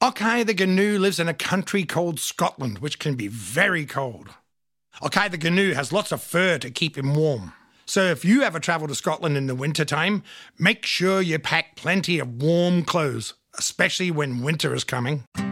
Okay, the Gnu lives in a country called Scotland, which can be very cold. Okay, the Gnu has lots of fur to keep him warm. So if you ever travel to Scotland in the winter time, make sure you pack plenty of warm clothes, especially when winter is coming.